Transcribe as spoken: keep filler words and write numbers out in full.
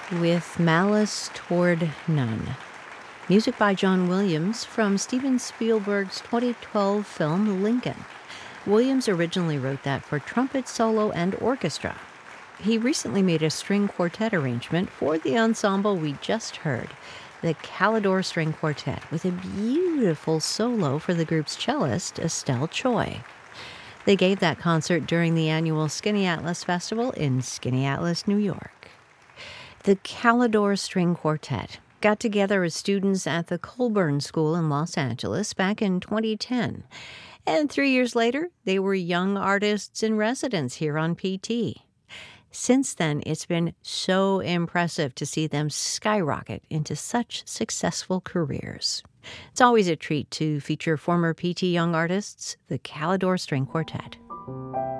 with Malice Toward None. Music by John Williams from Steven Spielberg's twenty twelve film Lincoln. Williams originally wrote that for trumpet solo and orchestra. He recently made a string quartet arrangement for the ensemble we just heard, the Calidore String Quartet, with a beautiful solo for the group's cellist, Estelle Choi. They gave that concert during the annual Skinny Atlas Festival in Skaneateles, New York. The Calidore String Quartet got together as students at the Colburn School in Los Angeles back in twenty ten. And three years later, they were young artists in residence here on P T. Since then, it's been so impressive to see them skyrocket into such successful careers. It's always a treat to feature former P T young artists, the Calidore String Quartet.